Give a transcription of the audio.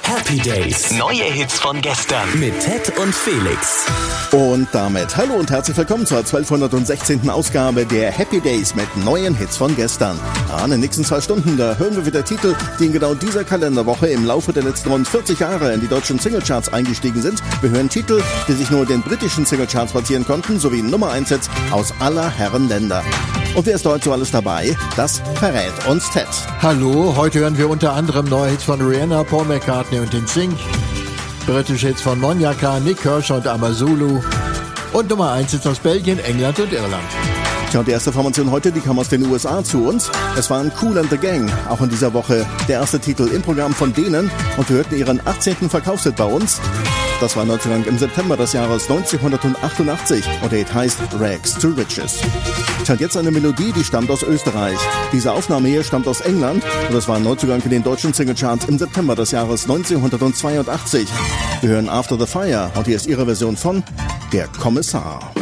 Happy Days. Neue Hits von gestern. Mit Ted und Felix. Und damit hallo und herzlich willkommen zur 1216. Ausgabe der Happy Days mit neuen Hits von gestern. In den nächsten 2 Stunden, da hören wir wieder Titel, die in genau dieser Kalenderwoche im Laufe der letzten rund 40 Jahre in die deutschen Singlecharts eingestiegen sind. Wir hören Titel, die sich nur in den britischen Singlecharts platzieren konnten, sowie Nummer 1 Hits aus aller Herren Länder. Und wer ist heute so alles dabei? Das verrät uns Ted. Hallo, heute hören wir unter anderem neue Hits von Rihanna, Paul McCartney und NSYNC, britische Hits von Monjaka, Nick Kershaw und Amazulu und Nummer 1 Hits aus Belgien, England und Irland. Tja, und die erste Formation heute, die kam aus den USA zu uns. Es waren Kool and the Gang, auch in dieser Woche der erste Titel im Programm von denen. Und wir hörten ihren 18. Verkaufshit bei uns. Das war im September des Jahres 1988 und der Hit heißt Rags to Riches. Tja, und jetzt eine Melodie, die stammt aus Österreich. Diese Aufnahme hier stammt aus England und das war ein Neuzugang in den deutschen Singlecharts im September des Jahres 1982. Wir hören After the Fire und hier ist ihre Version von Der Kommissar.